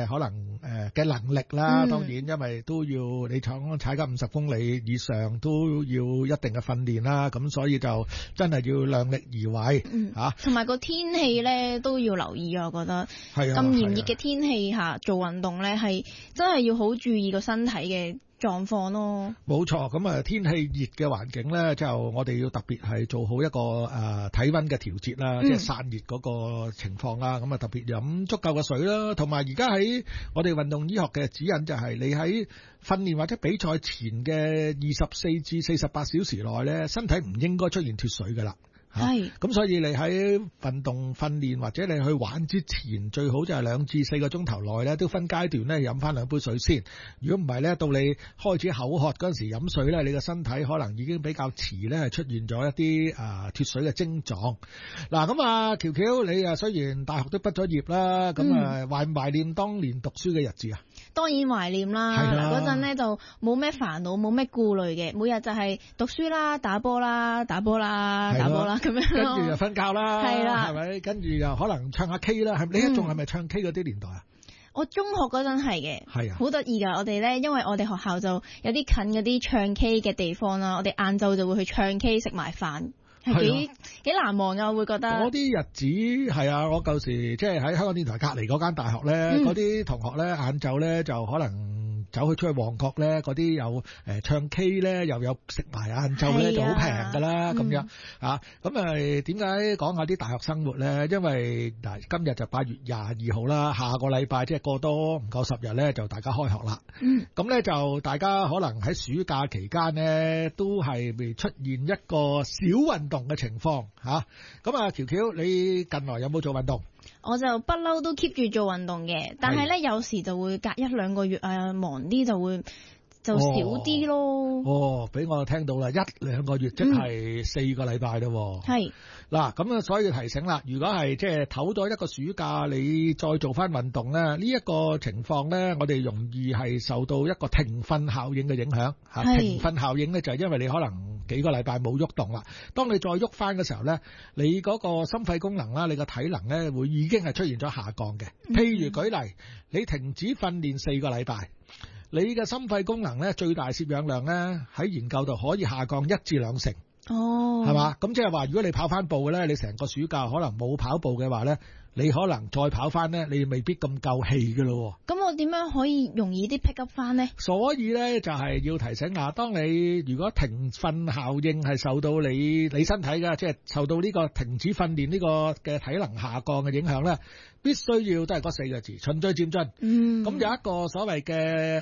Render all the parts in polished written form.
嘅可能嘅能力啦。當然因為都要你踩緊50公里以上都要一定嘅訓練啦，咁所以就真係要量力而為嚇。 同埋個天氣咧都要留意啊，我覺得咁炎熱嘅天氣下做運動咧係真係要好注意個身體嘅狀況咯。冇錯，咁啊天氣熱嘅環境咧，就我哋要特別係做好一個體溫嘅調節啦，即係散熱嗰個情況啦。咁啊特別飲足夠嘅水啦，同埋而家喺我哋運動醫學嘅指引就係你喺訓練或者比賽前嘅24至48小時內咧，身體唔應該出現脫水噶啦。係，咁所以你喺運動訓練或者你去玩之前，最好就係2至4個鐘頭內咧，都分階段咧飲翻2杯水先。如果唔係咧，到你開始口渴嗰陣時飲水咧，你個身體可能已經比較遲咧係出現咗一啲脫水嘅症狀。嗱，咁啊，喬喬你啊雖然大學都畢咗業啦，咁懷唔懷念當年讀書嘅日子啊？當然懷念啦，嗰陣咧就冇咩煩惱，冇咩顧慮嘅，每日就係讀書啦、打波啦、打波啦、打波啦咁樣，跟住就瞓覺啦，係啦，係咪？跟住又可能唱下 K 啦，係咪？你仲係咪唱 K 嗰啲年代啊？我中學嗰陣係嘅，係啊，好得意㗎。我哋咧，因為我哋學校就有啲近嗰啲唱 K 嘅地方啦，我哋晏晝就會去唱 K 食埋飯。係幾難忘啊！我會覺得嗰啲日子係啊，我舊時即係喺香港電台隔離嗰間大學咧，嗰啲同學咧晏晝咧就可能走去出去旺角咧，嗰啲有唱 K 咧，又有食埋晏晝咧，就好平㗎啦咁樣啊。咁點解講下啲大學生活咧？因為嗱，今日就8月22號啦，下個禮拜即係過多唔夠10日咧，就大家開學啦。咁咧就大家可能喺暑假期間咧，都係未出現一個小運動嘅情況嚇。咁啊，喬喬，你近來有冇做運動？我就不嬲都 keep 住做運動嘅，但係咧有時就會隔1-2個月忙啲就少啲咯。俾我聽到啦，1-2個月即係4個禮拜咯。係嗱，咁啊，所以提醒啦，如果係即係唞咗一個暑假，你再做翻運動咧，呢一個情況咧，我哋容易係受到一個停訓效應嘅影響嚇。停訓效應咧就係因為你可能幾個禮拜冇喐動啦，當你再喐翻嘅時候咧，你嗰個心肺功能啦，你個體能咧會已經係出現咗下降嘅。譬如舉例，你停止訓練4個禮拜。你嘅心肺功能咧，最大攝氧量咧喺研究度可以下降1至2成。係嘛？咁即係話，如果你跑翻步嘅咧，你成個暑假可能冇跑步嘅話咧，你可能再跑翻咧，你未必咁夠氣㗎咯。咁我點樣可以容易啲 pick up 翻呢？所以咧就係要提醒下，當你如果停訓效應係受到你身體嘅，即係受到呢個停止訓練呢個嘅體能下降嘅影響咧，必須要都係嗰4個字，循序漸進。咁有一個所謂嘅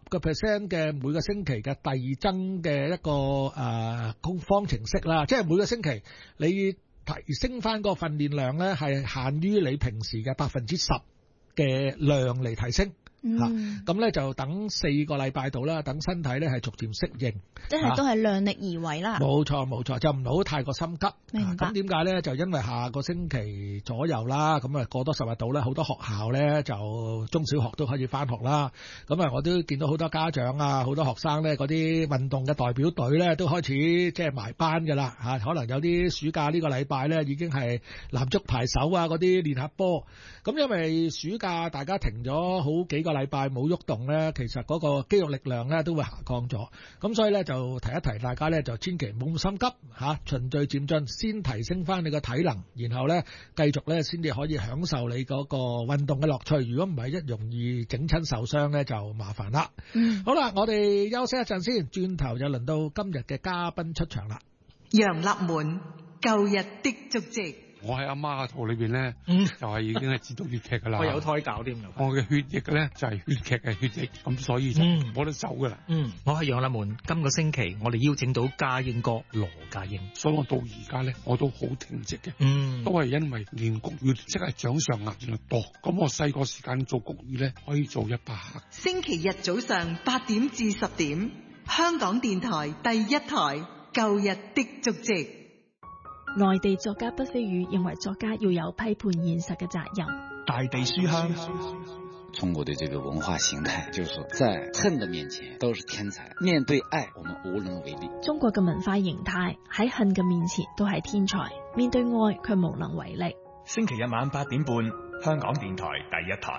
10% 嘅每個星期嘅遞增嘅一個方程式啦，即係每個星期你提升翻個訓練量咧，係限於你平時嘅10%嘅量嚟提升。咁咧就等4個禮拜度啦，等身體咧係逐漸適應，即係都係量力而為啦。冇錯，就唔好太過心急。明白。咁點解咧？就因為下個星期左右啦，咁啊過多10日度咧，好多學校咧就中小學都可以翻學啦。咁啊，我都見到好多家長啊，好多學生咧，嗰啲運動嘅代表隊咧都開始即係埋班㗎啦嚇。可能有啲暑假呢個禮拜咧已經係籃足排手啊嗰啲練下波。咁因為暑假大家停咗好幾個禮拜冇喐動咧，其實嗰個肌肉力量咧都會下降咗，咁所以咧就提一提大家咧，就千祈唔好咁心急嚇，循序漸進，先提升翻你個體能，然後咧繼續咧先至可以享受你嗰個運動嘅樂趣。如果唔係一容易整親受傷咧，就麻煩啦。好啦，我哋休息一陣先，轉頭就輪到今日嘅嘉賓出場啦。 楊立門，舊日的足跡。 我喺阿媽嘅肚裏邊咧，就係已經係知道粵劇噶啦。我有胎教添。我嘅血液咧就係粵劇嘅血液，咁所以就冇得走噶啦。 我係楊立門。今個星期我哋邀請到家英哥羅家英， 所以我到而家咧我都好挺直嘅。都係因為練國語即係掌上壓力多。咁我細個時間做國語咧可以做100克。 星期日早上8點至10點，香港電台第一台舊日的足跡。 外地作家畢飛宇認為作家要有批判現實嘅責任。 大地書香， 中國的這個文化形態，就是在恨的面前都是天才，面對愛我們無能為力。 中國嘅文化形態喺恨嘅面前都係天才，面對愛卻無能為力。 星期日晚8點半，香港電台第一台。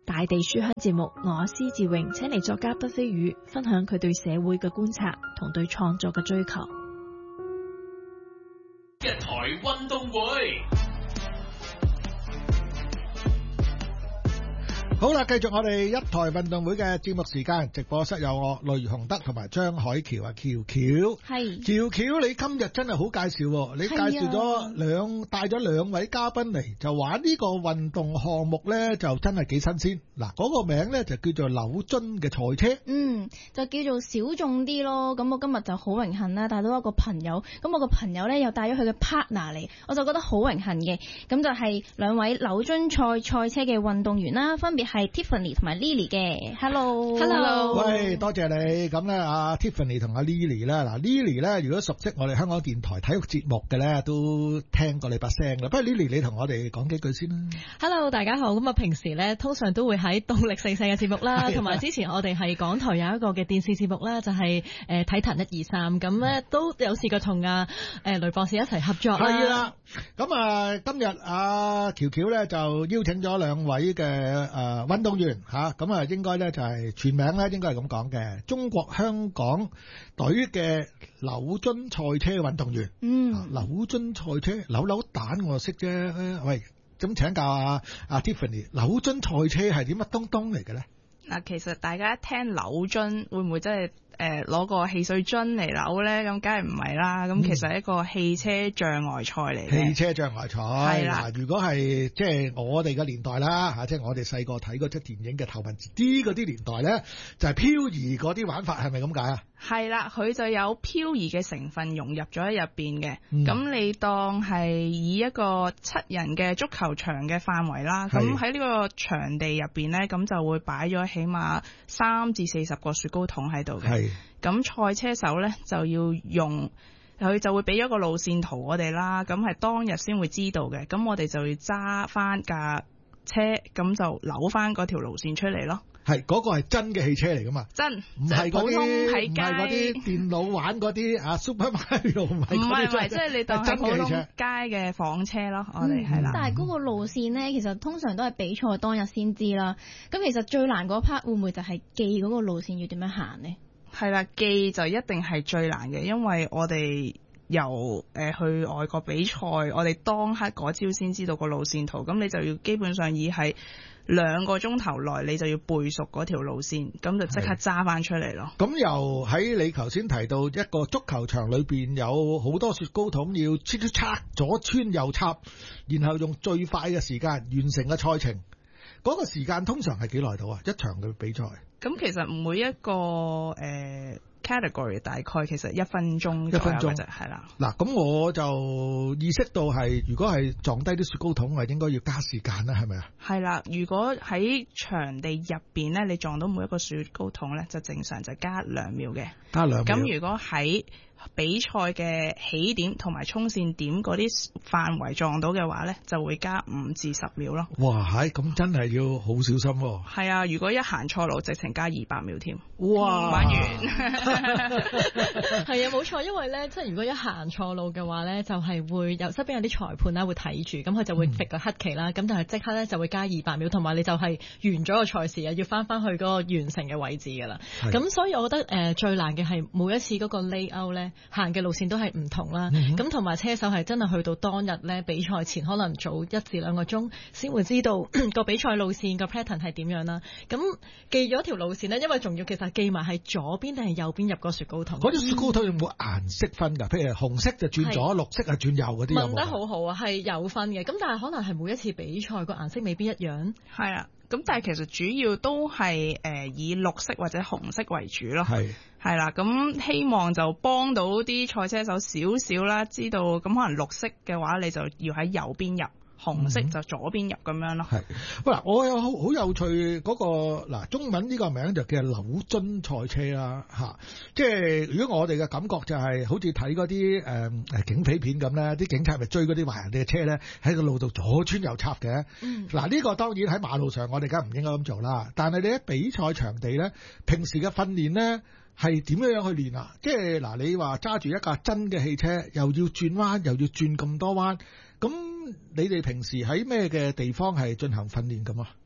大地書香節目，我施志榮請嚟作家畢飛宇分享佢對社會嘅觀察同對創作嘅追求。 一台運動會。 好啦，繼續我哋一台運動會嘅節目時間，直播室有我雷雄德同埋張海橋啊，喬喬係喬喬，你今日真係好介紹，你介紹咗帶咗兩位嘉賓嚟，就玩呢個運動項目咧，就真係幾新鮮。嗱，嗰個名咧就叫做扭樽嘅賽車， 就叫做小眾啲咯。咁我今日就好榮幸啦，帶到一個朋友，咁我個朋友咧又帶咗佢嘅 partner 嚟，我就覺得好榮幸嘅。咁就係兩位扭樽賽車嘅運動員啦，分別係 Tiffany 同埋 Lily 嘅。Hello， 喂，多謝你。咁咧，阿 Tiffany 同阿 Lily 咧，嗱 Lily 咧，如果熟悉我哋香港電台體育節目嘅咧，都聽過你把聲啦。不過 Lily 你同我哋講幾句先啦。 Hello， 大家好。咁啊，平時咧通常都會喺動力44嘅節目啦，同埋之前我哋係港台有一個嘅電視節目啦，就係體壇123，咁咧都有試過同雷博士一齊合作啦。係啦， 咁啊今日阿喬喬咧就邀請咗兩位嘅運動員吓，咁啊應該咧就係全名咧應該係咁講嘅，中國香港隊嘅扭樽賽車運動員。扭樽賽車扭蛋我就識啫。喂，咁請教阿 Tiffany， 扭樽賽車係點乜東東嚟嘅咧？ 嗱，其實大家一聽扭樽，會唔會真係攞個汽水樽嚟扭咧？咁梗係唔係啦。咁其實係一個汽車障礙賽嚟嘅。汽車障礙賽係啦。 如果係即係我哋嘅年代啦嚇，即係我哋細個睇嗰出電影嘅頭文字 D 嗰啲年代咧，就係漂移嗰啲玩法，係咪咁解啊？ 係啦，佢就有漂移嘅成分融入咗喺入邊嘅。咁你當係以一個7人嘅足球場嘅範圍啦。咁喺呢個場地入邊咧，咁就會擺咗起碼30至40個雪糕筒喺度嘅。咁賽車手咧就要用，佢就會俾咗個路線圖我哋啦。咁係當日先會知道嘅。咁我哋就要揸翻架車，咁就扭翻嗰條路線出嚟咯。係嗰個係真嘅汽車嚟噶嘛？真，唔係嗰啲電腦玩嗰啲啊 Super Mario， 唔係，即係你當係普通街嘅房車咯。我哋係啦。 但係嗰個路線咧，其實通常都係比賽當日先知啦。咁其實最難嗰 part 會唔會就係記嗰個路線要點樣行呢？ 係啦，記就一定係最難嘅，因為我哋由去外國比賽，我哋當刻嗰朝先知道個路線圖，咁你就要基本上以係2個鐘頭內你就要背熟嗰條路線，咁就即刻揸翻出嚟咯。咁又喺你頭先提到一個足球場裏邊有好多雪糕筒，要擦左穿右插，然後用最快嘅時間完成嘅賽程，嗰個時間通常係幾耐到啊？一場嘅比賽。咁其實每一個 category 大概其實1分鐘左右嘅啫，係啦。嗱， 咁我就意識到係，如果係撞低啲雪糕筒，係應該要加時間啦，係咪啊？ 係啦，如果喺場地入邊咧，你撞到每一個雪糕筒咧，就正常就加2秒嘅。加2秒。咁如果喺比賽嘅起點同埋衝線點嗰啲範圍撞到嘅話咧，就會加5至10秒咯。 哇，咁真係要好小心喎。 係啊，如果一行錯路，直情加200秒添。 哇！ 玩完。 係啊，冇錯，因為咧，即係如果一行錯路嘅話咧，就係會有側邊有啲裁判啦，會睇住，咁佢就會揈個黑旗啦，咁但係即刻咧就會加200秒，同埋你就係完咗個賽事啊，要翻去嗰個完成嘅位置噶啦。咁所以我覺得最難嘅係每一次嗰個 layout 咧，行嘅路線都係唔同啦。咁同埋車手係真係去到當日咧比賽前，可能早1至2個鐘先會知道個比賽路線個 pattern 係點樣啦。咁記咗條路線咧，因為仲要其實記埋係左邊定係右邊入個雪糕筒。 嗰啲雪糕筒有冇顏色分㗎？譬如紅色就轉左，綠色係轉右嗰啲。 問得好好啊，係有分嘅。咁但係可能係每一次比賽個顏色未必一樣。 係啊，咁但係其實主要都係以綠色或者紅色為主咯。係啦，咁希望就幫到啲賽車手少少啦，知道咁可能綠色嘅話，你就要喺右邊入。紅色就左邊入咁樣咯。係， 嗱，我有好有趣嗰個嗱，中文呢個名就叫扭樽賽車啦嚇。即係如果我哋嘅感覺就係好似睇嗰啲警匪片咁咧，啲警察咪追嗰啲壞人哋嘅車咧，喺個路度左穿右插嘅。嗱，呢個當然喺馬路上我哋梗係唔應該咁做啦。但係你喺比賽場地咧，平時嘅訓練咧係點樣去練啊？即係嗱，你話揸住一架真嘅汽車，又要轉彎，又要轉咁多彎，咁你哋平時喺咩嘅地方係進行訓練咁啊？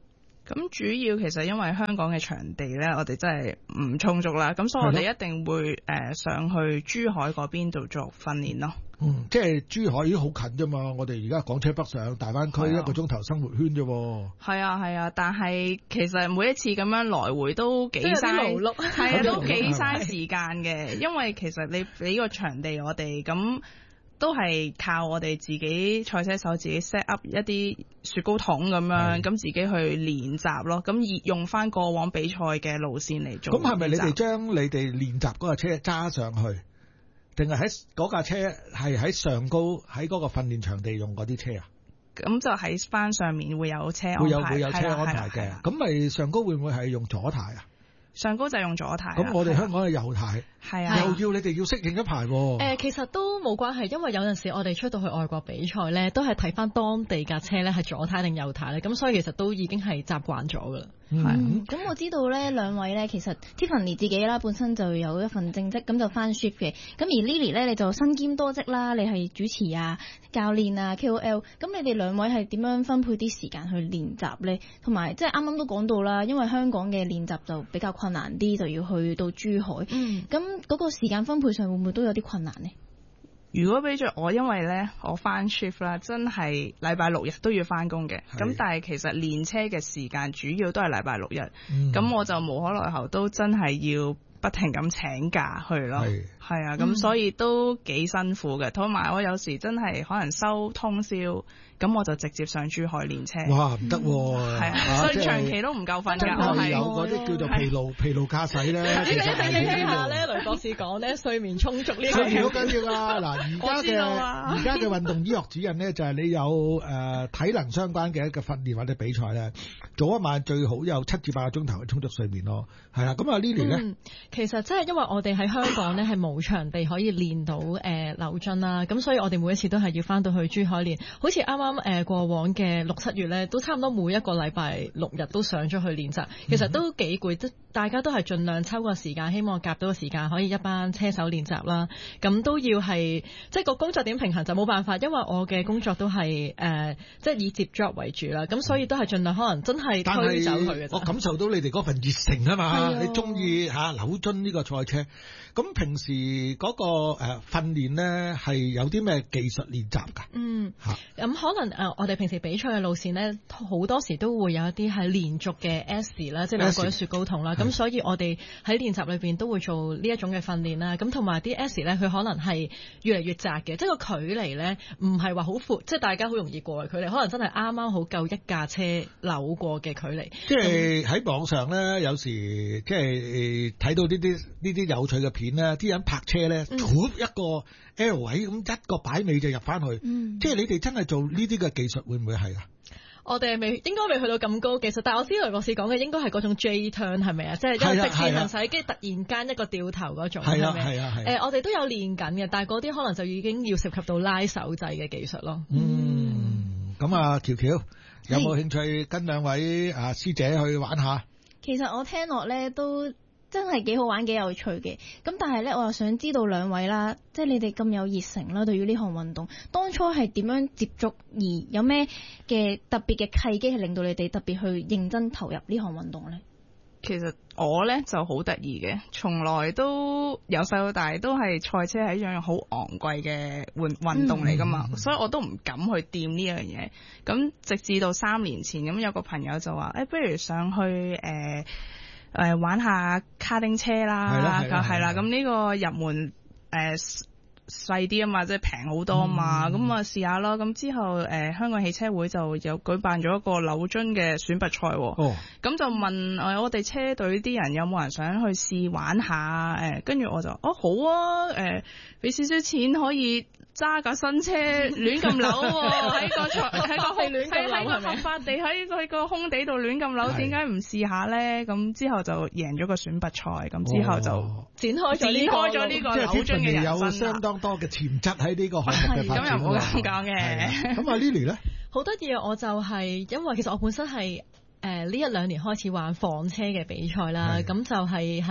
咁主要其實因為香港嘅場地咧，我哋真係唔充足啦，咁所以我哋一定會上去珠海嗰邊度做訓練咯。 即係珠海已經好近啫嘛，我哋而家港車北上大灣區1個鐘頭生活圈啫喎。 係啊，但係其實每一次咁樣來回都幾嘥，係啊，都幾嘥時間嘅，因為其實你俾個場地我哋咁。都係靠我哋自己賽車手自己 set up 一啲雪糕筒咁樣，咁自己去練習咯。咁用翻過往比賽嘅路線嚟做。咁係咪你哋將你哋練習嗰架車揸上去，定係喺嗰架車係喺上高喺嗰個訓練場地用嗰啲車啊？ 咁就喺翻上面會有車安排， 會有車安排嘅。咁咪上高會唔會係用左軚啊？ 上高就用左軚。 咁我哋香港係右軚。 係啊， 又要你哋要適應一排喎。 其實都冇關係，因為有陣時我哋出到去外國比賽咧，都係睇翻當地架車咧係左軚定右軚咧，咁所以其實都已經係習慣咗噶啦。 咁我知道咧，兩位咧其實 Tiffany 自己啦本身就有一份正職，咁就翻 shift 嘅。咁而 Lily 咧，你就身兼多職啦，你係主持啊、教練啊、KOL。咁你哋兩位係點樣分配啲時間去練習咧？同埋即係啱啱都講到啦，因為香港嘅練習就比較困難啲，就要去到珠海。咁嗰個時間分配上會唔會都有啲困難呢？ 如果俾着我，因為咧我翻 shift 啦，真係禮拜6日都要翻工嘅。咁但係其實練車嘅時間主要都係禮拜6日，咁我就無可奈何都真係要不停咁請假去咯。係啊，咁所以都幾辛苦嘅。同埋我有時真係可能收通宵。咁我就直接上珠海練車。 哇，唔得喎！ 係啊，所以長期都唔夠瞓㗎。 係有嗰啲叫做疲勞駕駛咧。 呢個聽下咧，雷博士講咧，睡眠充足呢個。 睡眠好緊要啦！嗱，而家嘅運動醫學指引咧，就係你有體能相關嘅一個訓練或者比賽咧，早一晚最好有7至8個鐘頭嘅充足睡眠咯。係啦，咁啊 Lily 咧， 其實真係因為我哋喺香港咧係冇場地可以練到扭樽啦，咁所以我哋每一次都係要翻到去珠海練，好似啱啱。過往嘅6、7月咧，都差唔多每一個禮拜6日都上咗去練習，其實都幾攰，大家都係盡量抽個時間，希望夾到個時間可以一班車手練習啦。咁都要係即係個工作點平衡就冇辦法，因為我嘅工作都係即係以接 job 為主啦。咁所以都係盡量可能真係推走佢嘅。 我感受到你哋嗰份熱誠啊嘛，你中意扭樽呢個賽車。咁平時嗰個訓練咧係有啲咩技術練習㗎？ 咁可能我哋平時比賽嘅路線咧，好多時都會有一啲係連續嘅 S 啦，即係兩個雪糕筒啦。咁所以我哋喺練習裏邊都會做呢一種嘅訓練啦。咁同埋啲 S 咧，佢可能係越嚟越窄嘅，即係個距離咧唔係話好闊，即係大家好容易過嘅距離，可能真係啱啱好夠一架車扭過嘅距離。即係喺網上咧，有時即係睇到呢啲有趣嘅片咧，啲人泊車咧，一個 L 位咁一個擺尾就入翻去。即係你哋真係做呢啲嘅技術會唔會係啊？ 我哋應該未去到咁高技術，但係我知雷博士講嘅應該係嗰種 J turn 係咪啊？即係一個直線行駛，跟住突然間一個掉頭嗰種係咪？我哋都有練緊嘅，但係嗰啲可能就已經要涉及到拉手掣嘅技術咯。 咁啊，喬喬有冇興趣跟兩位師姐去玩下？ 其實我聽落咧都真係幾好玩幾有趣嘅，咁但係咧我又想知道兩位啦，即係你哋咁有熱誠啦，對於呢項運動，當初係點樣接觸，而有咩嘅特別嘅契機係令到你哋特別去認真投入呢項運動呢？ 其實我咧就好得意嘅，從來都由細到大都係賽車係一樣好昂貴嘅運動嚟噶嘛，所以我都唔敢去掂呢樣嘢。咁直至到3年前，咁有個朋友就話，不如上去玩下卡丁車啦，係啦，咁呢個入門細啲啊嘛，即係平好多啊嘛，咁啊試下咯。咁之後香港汽車會就有舉辦咗一個扭樽嘅選拔賽，咁就問我哋車隊啲人有冇人想去試玩下，跟住我就好啊，俾少少錢可以揸架新車亂咁扭喎，喺個合法地喺個空地度亂咁扭，點解唔試下咧？咁之後就贏咗個選拔賽，咁之後就展開咗呢個扭樽嘅人生啦。 有相當多嘅潛質喺呢個項目嘅發展。 咁又冇咁講嘅。 咁啊 Lily 咧， 好得意啊！我就係因為其實我本身係呢1-2年開始玩房車嘅比賽啦，咁就係喺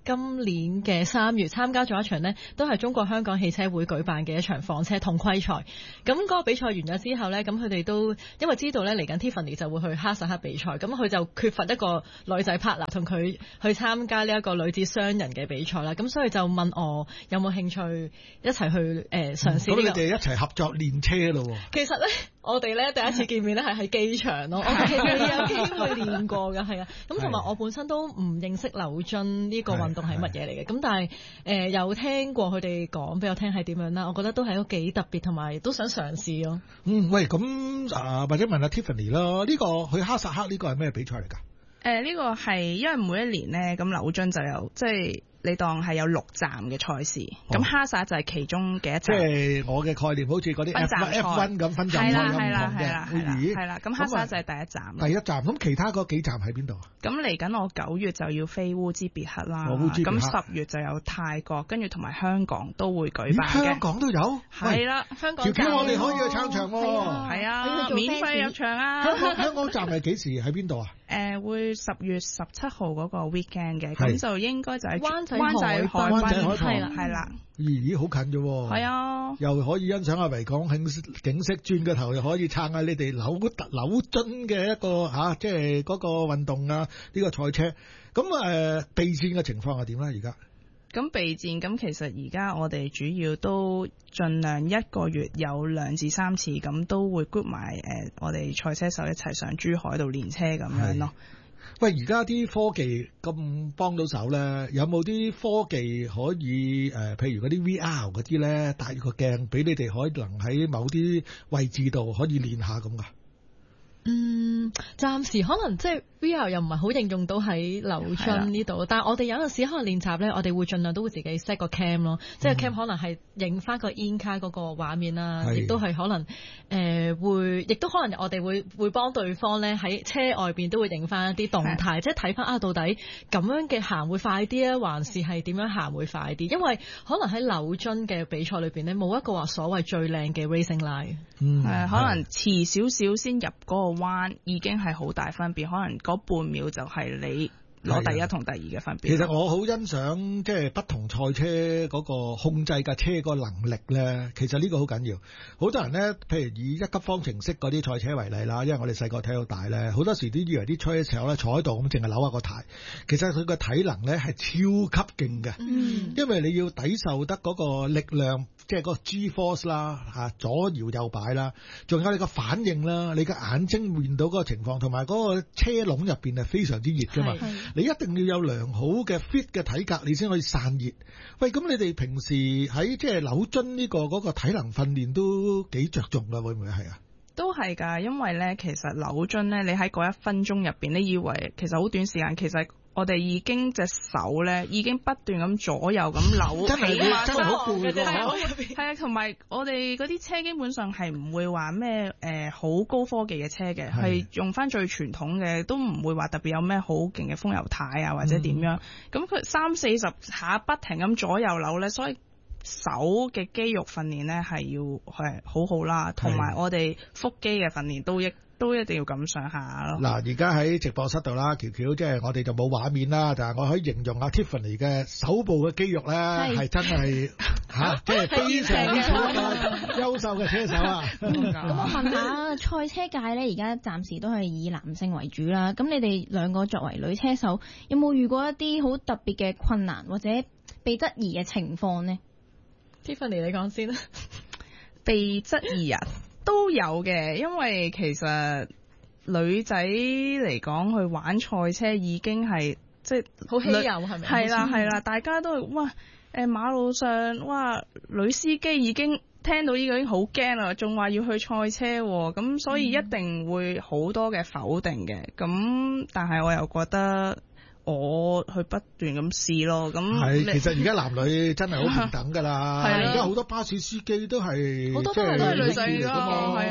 今年嘅3月參加咗一場呢，都係中國香港汽車會舉辦嘅一場房車統規賽。咁嗰個比賽完咗之後呢，咁佢哋都因為知道呢嚟緊 Tiffany 就會去哈薩克比賽，咁佢就缺乏一個女仔 partner 同佢去參加呢一個女子雙人嘅比賽啦。咁所以就問我有冇興趣一齊去嘗試呢個。咁你哋一齊合作練車咯喎。 其實呢，我哋呢第一次見面呢係喺機場咯，我哋其實有機會練過㗎，係啊。咁同埋我本身都唔認識扭樽呢個運動係乜嘢嚟嘅，咁但係有聽過佢哋講俾我聽係點樣啦，我覺得都係都幾特別，同埋都想嘗試咯。 喂，咁或者問下 Tiffany 啦，呢個去哈薩克呢個係咩比賽嚟㗎？ 呢個係因為每一年呢，咁扭樽就有即係。你當係有6站嘅賽事，咁哈薩就係其中嘅一站。即係我嘅概念，好似嗰啲 F1 咁分站賽咁唔同嘅。 係啦，咁哈薩就係第一站。 第一站，咁其他嗰幾站喺邊度啊？ 咁嚟緊我9月就要飛烏茲別克啦，咁10月就有泰國，跟住同埋香港都會舉辦嘅。 香港都有？ 係啦，香港。 條我哋可以去撐場喎。 係啊，免費入場啊！ 香港站係幾時？喺邊度啊？ 會10月17號嗰個 weekend 嘅，咁就應該就係灣仔海濱係啦。 咦，好近啫喎！ 係啊， 又可以欣賞下維港景色，轉個頭又可以撐下你哋扭樽嘅一個即係嗰個運動啊！呢個賽車咁備戰嘅情況係點咧？而家咁備戰咁，其實而家我哋主要都盡量一個月有2至3次，咁都會 group 埋我哋賽車手一齊上珠海度練車咁樣咯。 喂，而家啲科技咁幫到手咧，有冇啲科技可以譬如嗰啲 VR 嗰啲咧，帶個鏡俾你哋可能喺某啲位置度可以練下咁噶？ 暫時可能即係 VR 又唔係好應用到喺扭樽呢度，但係我哋有陣時可能練習咧，我哋會盡量都會自己 set 個 cam 咯，即係 cam 可能係影翻個 in car 嗰個畫面啦，亦都係可能亦都可能我哋會幫對方咧喺車外邊都會影翻一啲動態，即係睇翻到底咁樣嘅行會快啲啊，還是係點樣行會快啲？因為可能喺扭樽嘅比賽裏邊咧，冇一個話所謂最靚嘅 racing line， 可能遲少少先入嗰個彎已經係好大分別，可能嗰半秒就係你攞第一同第二嘅分別。 其實我好欣賞即係不同賽車嗰個控制架車個能力咧，其實呢個好緊要。好多人咧，譬如以1級方程式嗰啲賽車為例啦，因為我哋細個睇到大咧，好多時都以為啲車手咧坐喺度咁淨係扭下個軚，其實佢個體能咧係超級勁嘅，因為你要抵受得嗰個力量。即係個 G-force 啦，左搖右擺啦，仲有你個反應啦，你嘅眼睛見到嗰個情況，同埋嗰個車籠入邊係非常之熱噶嘛，你一定要有良好嘅 fit 嘅體格，你先可以散熱。喂，咁你哋平時喺即係扭樽呢個嗰個體能訓練都幾着重噶，會唔會係啊？ 都係㗎，因為咧其實扭樽咧，你喺嗰1分鐘入邊，你以為其實好短時間，其實我哋已經隻手咧已經不斷咁左右咁扭， 真係好攰㗎。 係啊，同埋我哋嗰啲車基本上係唔會話咩好高科技嘅車嘅，係用翻最傳統嘅，都唔會話特別有咩好勁嘅風油軚啊或者點樣。咁佢30-40下不停咁左右扭咧，所以手嘅肌肉訓練咧係要好好啦，同埋我哋腹肌嘅訓練都一定要咁上下咯。 嗱，而家喺直播室度啦，喬喬即係我哋就冇畫面啦，但係我可以形容阿 Tiffany 嘅手部嘅肌肉咧係真係即係非常優秀嘅車手啊！ 咁我問下賽車界咧，而家暫時都係以男性為主啦。咁你哋兩個作為女車手，有冇遇過一啲好特別嘅困難或者被質疑嘅情況呢？ Tiffany 你講先啦。 被質疑啊都有嘅，因為其實女仔嚟講去玩賽車已經係即係好稀有，係咪？ 係啦，大家都哇馬路上哇女司機已經聽到呢個已經好驚啦，仲話要去賽車喎，咁所以一定會好多嘅否定嘅。咁但係我又覺得我去不斷咁試咯，咁其實而家男女真係好平等㗎啦。而家好多巴士司機都係好多都係女仔㗎嘛，係啊。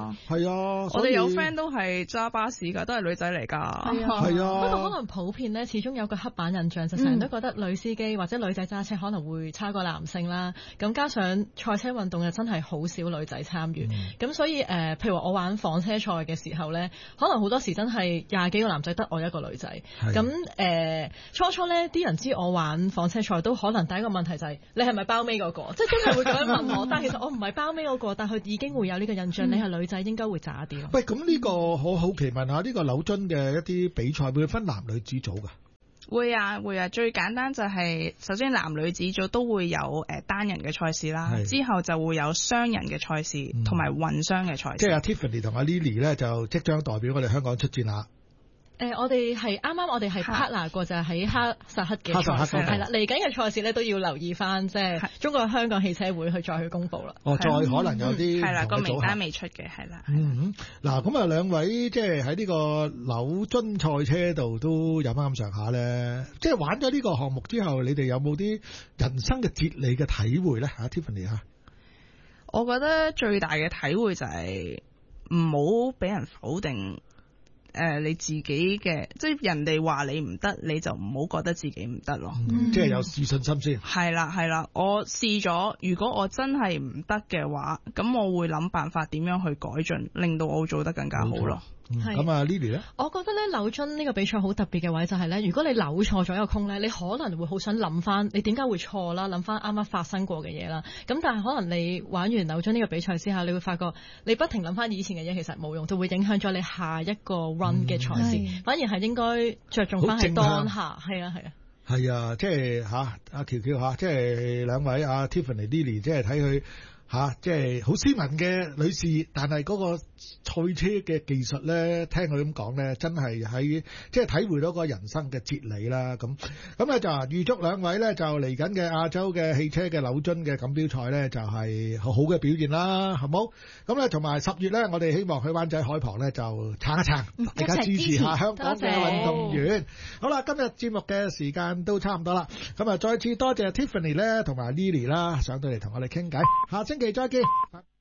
係啊， 我哋有 friend 都係揸巴士㗎，都係女仔嚟㗎。 係啊，不過可能普遍咧，始終有個刻板印象，就成日都覺得女司機或者女仔揸車可能會差過男性啦。咁加上賽車運動又真係好少女仔參與，咁所以譬如話我玩房車賽嘅時候咧，可能好多時真係20幾個男仔得我一個女仔。咁初咧啲人知我玩房車賽，都可能第一個問題就係你係咪包尾嗰個？即係真係會咁樣問我。但係其實我唔係包尾嗰個，但佢已經會有呢個印象，你係女仔應該會渣啲咯。 喂，咁呢個我好奇問下，呢個扭樽嘅一啲比賽會分男女子組㗎？ 會啊，最簡單就係首先男女子組都會有單人嘅賽事啦，之後就會有雙人嘅賽事同埋混雙嘅賽事。 即係阿 Tiffany 同阿 Lily 咧就即將代表我哋香港出戰啦。 我哋係啱啱我哋係 partner 過就係喺哈薩克嘅賽事，係啦，嚟緊嘅賽事咧都要留意翻，即係中國香港汽車會去再去公佈啦。 再可能有啲係啦，個名單未出嘅，係啦。 嗱咁啊，兩位即係喺呢個扭樽賽車度都有翻咁上下咧。即係玩咗呢個項目之後，你哋有冇啲人生嘅哲理嘅體會咧？嚇 Tiffany 嚇， 我覺得最大嘅體會就係唔好俾人否定。你自己嘅，即係人哋話你唔得，你就唔好覺得自己唔得咯。 即係有自信心先。 係啦，我試咗，如果我真係唔得嘅話，咁我會諗辦法點樣去改進，令到我做得更加好咯。 咁啊 Lily 咧， 我覺得咧扭樽呢個比賽好特別嘅位就係咧，如果你扭錯咗一個空咧，你可能會好想諗翻你點解會錯啦，諗翻啱啱發生過嘅嘢啦。咁但係可能你玩完扭樽呢個比賽之後，你會發覺你不停諗翻以前嘅嘢，其實冇用，就會影響咗你下一個 run 嘅賽事。反而係應該着重翻喺當下。係啊， 即係阿喬喬嚇，即係兩位阿 Tiffany、Lily， 即係睇佢。即係好斯文嘅女士，但係嗰個賽車嘅技術咧，聽佢咁講咧，真係喺即係體會到個人生嘅哲理啦。咁咧就預祝兩位咧就嚟緊嘅亞洲嘅汽車嘅扭樽嘅錦標賽咧，就係好好嘅表現啦，好冇？咁咧同埋10月咧，我哋希望去灣仔海旁咧就撐一撐，大家支持下香港嘅運動員。好啦，今日節目嘅時間都差唔多啦，咁啊再次多謝 Tiffany 咧同埋 Lily 啦，上到嚟同我哋傾偈，下星期再見。